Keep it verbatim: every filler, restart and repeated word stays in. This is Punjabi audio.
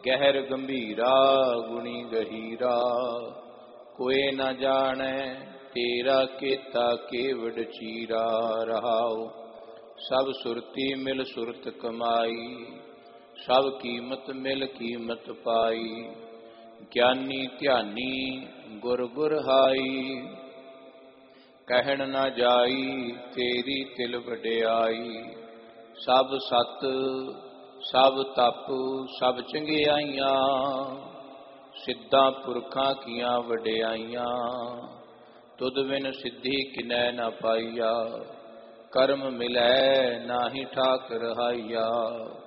ਗਹਿਰ ਗੰਭੀਰਾ ਗੁਣੀ ਗਹੀਰਾ, ਕੋਏ ਨਾ ਜਾਣੈ ਤੇਰਾ ਕੀਤਾ ਕੇਵਡ ਚੀਰਾ। ਰਹਾਉ ਸਭ ਸੁਰਤੀ ਮਿਲ ਸੁਰਤ ਕਮਾਈ, ਸਭ ਕੀਮਤ ਮਿਲ ਕੀਮਤ ਪਾਈ। ਗਿਆਨੀ ਧਿਆਨੀ ਗੁਰ ਗੁਰ ਹਾਈ, ਕਹਿਣ ਨਾ ਜਾਈ ਤੇਰੀ ਤਿਲ ਵਡਿਆਈ। ਸਭ ਸਤ ਸਭ ਤਪ ਸਭ ਚੰਗਿਆਈਆਂ, ਸਿੱਧਾਂ ਪੁਰਖਾਂ ਕੀਆਂ ਵਡਿਆਈਆਂ। ਤੁਧ ਬਿਨ ਸਿੱਧੀ ਕਿਨੈ ਨਾ ਪਾਈਆ, ਕਰਮ ਮਿਲੈ ਨਾਹੀ ਠਾਕ ਰਹਾਈਆ।